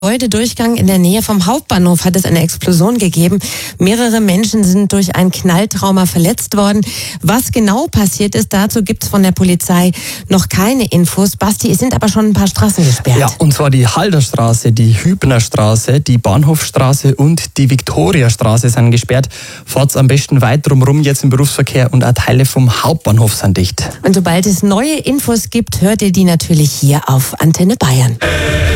Gebäudedurchgang in der Nähe vom Hauptbahnhof hat es eine Explosion gegeben. Mehrere Menschen sind durch ein Knalltrauma verletzt worden. Was genau passiert ist, dazu gibt es von der Polizei noch keine Infos. Basti, es sind aber schon ein paar Straßen gesperrt. Ja, und zwar die Halderstraße, die Hübnerstraße, die Bahnhofstraße und die Viktoriastraße sind gesperrt. Fahrt's am besten weit drumherum jetzt im Berufsverkehr und auch Teile vom Hauptbahnhof sind dicht. Und sobald es neue Infos gibt, hört ihr die natürlich hier auf Antenne Bayern.